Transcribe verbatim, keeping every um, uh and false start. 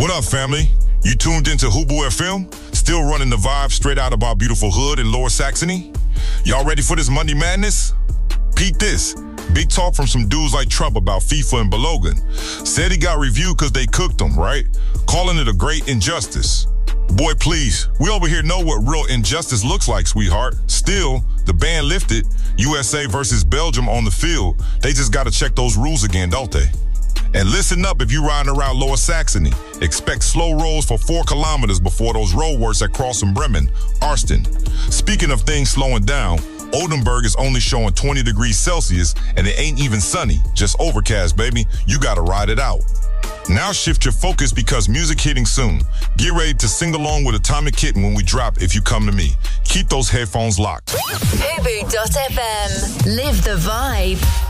What up, family? You tuned into Hubu F M? Still running the vibe straight out of our beautiful hood in Lower Saxony? Y'all ready for this Monday madness? Peep this. Big talk from some dudes like Trump about FIFA and Balogun. Said he got reviewed because they cooked him, right? Calling it a great injustice. Boy, please, we over here know what real injustice looks like, sweetheart. Still, the ban lifted, U S A versus Belgium on the field. They just got to check those rules again, don't they? And listen up if you riding around Lower Saxony. Expect slow rolls for four kilometers before those roadworks at Crossing Bremen, Arsten. Speaking of things slowing down, Oldenburg is only showing twenty degrees Celsius and it ain't even sunny, just overcast, baby. You gotta ride it out. Now shift your focus because music hitting soon. Get ready to sing along with Atomic Kitten when we drop If You Come to Me. Keep those headphones locked. Hubu dot F M. Live the vibe.